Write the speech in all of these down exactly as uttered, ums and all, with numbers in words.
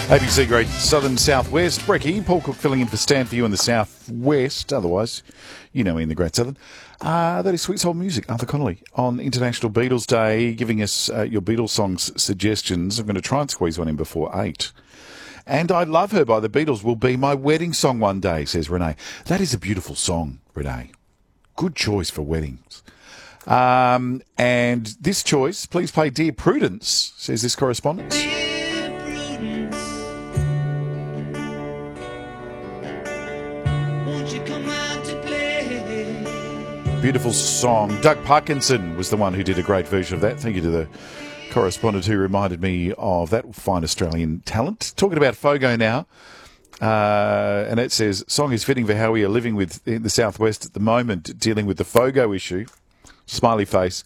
A B C Great Southern Southwest. Brecky, Paul Cook filling in for Stan for you in the Southwest. Otherwise, you know me in the Great Southern. Uh, that is Sweet Soul Music, Arthur Connolly, on International Beatles Day, giving us uh, your Beatles songs suggestions. I'm going to try and squeeze one in before eight. And I Love Her by the Beatles will be my wedding song one day, says Renee. That is a beautiful song, Renee. Good choice for weddings. Um, and this choice, please play Dear Prudence, says this correspondent. Dear Prudence, won't you come out to play? Beautiful song. Doug Parkinson was the one who did a great version of that. Thank you to the correspondent who reminded me of that fine Australian talent. Talking about Fogo now. Uh, and it says, song is fitting for how we are living with in the Southwest at the moment, dealing with the Fogo issue. Smiley face.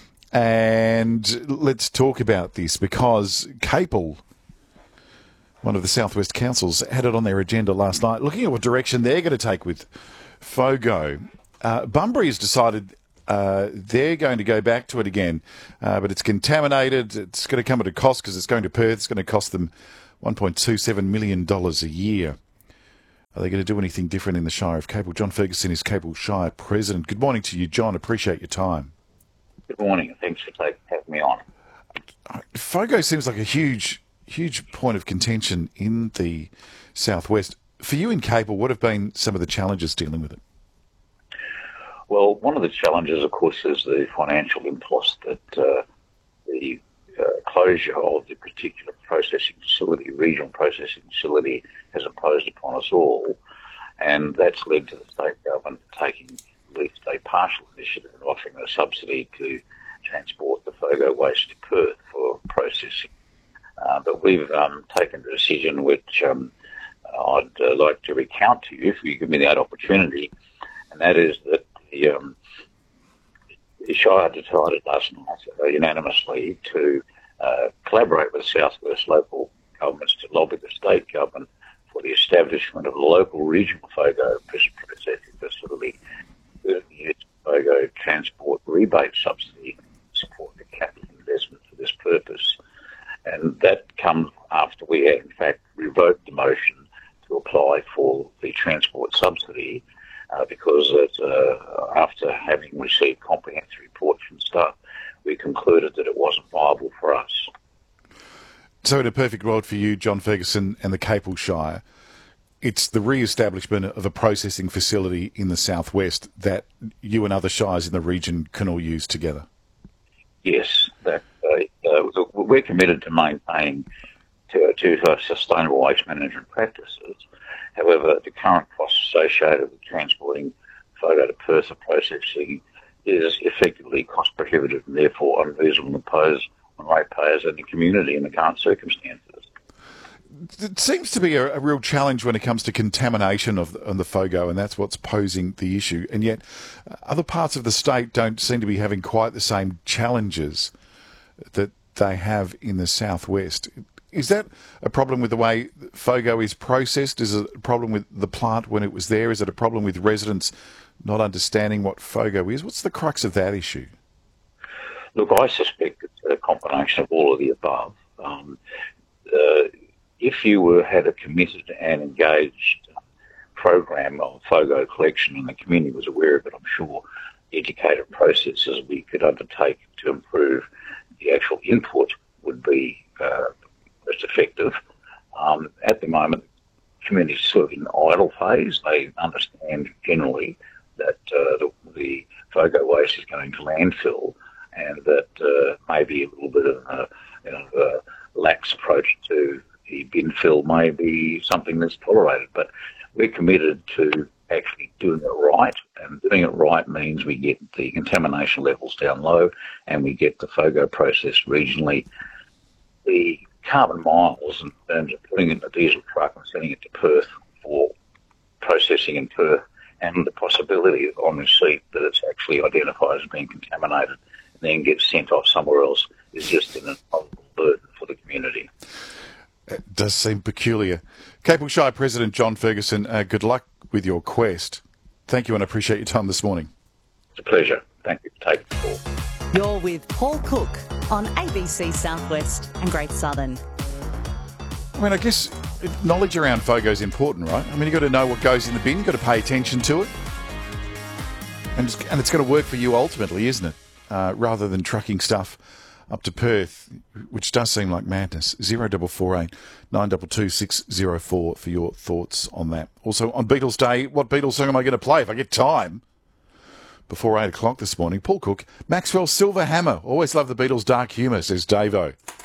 And let's talk about this because Capel, one of the Southwest councils, had it on their agenda last night, looking at what direction they're going to take with Fogo. Uh, Bunbury has decided uh, they're going to go back to it again, uh, but it's contaminated. It's going to come at a cost because it's going to Perth. It's going to cost them one point two seven million dollars a year. Are they going to do anything different in the Shire of Capel? John Ferguson is Capel Shire President. Good morning to you, John. Appreciate your time. Good morning, and thanks for taking, having me on. Fogo seems like a huge, huge point of contention in the Southwest. For you in Capel, what have been some of the challenges dealing with it? Well, one of the challenges, of course, is the financial impost that uh, the uh, closure of the particular processing facility, regional processing facility, has imposed upon us all, and that's led to the state government taking at least a partial initiative in offering a subsidy to transport the Fogo waste to Perth for processing. Uh, but we've um, taken a decision which um, I'd uh, like to recount to you, if you give me that opportunity, and that is that the, um, the Shire decided last night uh, unanimously to uh, collaborate with Southwest local governments to lobby the state government for the establishment of a local regional Fogo processing facility with the use of Fogo transport rebate subsidy to support the capital investment for this purpose. And that comes after we had, in fact, revoked the motion to apply for the transport subsidy uh, because it, uh, after having received comprehensive reports from staff, we concluded that it wasn't viable for us. So in a perfect world for you, John Ferguson, and the Capel Shire, it's the re-establishment of a processing facility in the Southwest that you and other shires in the region can all use together. Yes, that, uh, uh, we're committed to maintaining to, to uh, sustainable waste management practices. However, the current costs associated with transporting Fogo to Perth for processing is effectively cost prohibitive and therefore unreasonable to impose on ratepayers and the community in the current circumstances. It seems to be a, a real challenge when it comes to contamination of the, of the Fogo, and that's what's posing the issue. And yet, uh, other parts of the state don't seem to be having quite the same challenges that they have in the Southwest. Is that a problem with the way Fogo is processed? Is it a problem with the plant when it was there? Is it a problem with residents not understanding what Fogo is? What's the crux of that issue? Look, I suspect it's a combination of all of the above. Um, uh, if you were had a committed and engaged program of Fogo collection and the community was aware of it, I'm sure educated processes we could undertake to improve the actual input would be uh, most effective. Um, at the moment, the community is sort of in idle phase. They understand generally that uh, the, the Fogo waste is going to landfill, and that uh, maybe a little bit of a, you know, a lax approach to the bin fill may be something that's tolerated. But we're committed to actually doing it right, and doing it right means we get the contamination levels down low and we get the Fogo process regionally. The carbon miles in terms of putting it in a diesel truck and sending it to Perth for processing in Perth, and the possibility on receipt that it's actually identified as being contaminated and then gets sent off somewhere else is just an intolerable burden for the community. It does seem peculiar. Capel Shire President John Ferguson, uh, good luck with your quest. Thank you and I appreciate your time this morning. It's a pleasure. Thank you for taking the call. You're with Paul Cook on A B C Southwest and Great Southern. I mean, I guess knowledge around FOGO is important, right? I mean, you've got to know what goes in the bin, you've got to pay attention to it. And it's, and it's got to work for you ultimately, isn't it? Uh, rather than trucking stuff up to Perth, which does seem like madness. zero four four eight nine two two six zero four for your thoughts on that. Also, on Beatles Day, what Beatles song am I going to play if I get time? Before eight o'clock this morning, Paul Cook, Maxwell Silver Hammer. Always love the Beatles' dark humour, says Davo.